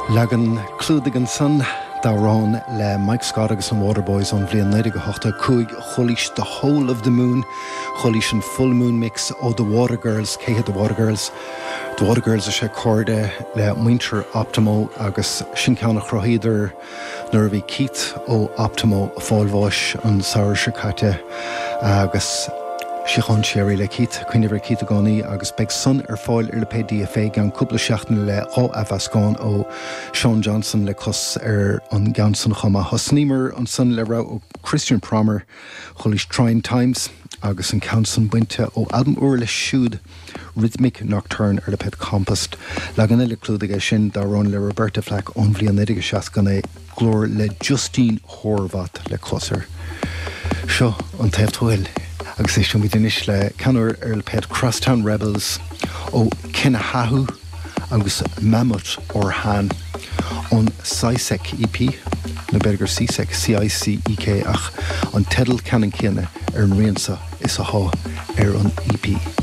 Legan clúdagan san Dárán le Mike Scott agus an Waterboys an bblion 1980 cholis The Whole of the Moon, cholis an Full Moon mix ó The Water Girls, céthe The Water Girls. The Water Girls is sé corde le Winter Optimo agus sin ceannach roihidir nuair bhí Keith ó Optimo fáilmhais an saoir sicáte agus Sichon Sherry le Keith, Quinniver Keith Agoni, agus beg son fáil le PDFA gan cúpla seachtain le ó a Vascon ó Sean Johnson le cos an gansan chama hosnímer an son le rá ó Christian Promer cholis Trying Times agus an Canson buinte ó album le siúd Rhythmic Nocturne le pet Compost legan le clúdaige sin Dárán le Roberta Flack on bblion 19 glór le Justine Horvath le closer. Seo an taobhtuil agus é sin inis le canúir le pet Crosstown Rebels ó Kinnahahu agus Mammoth Orhan on CICEC EP na Berger CICEC CICEK ach an tedal canan céanna an riansa is a há an EP.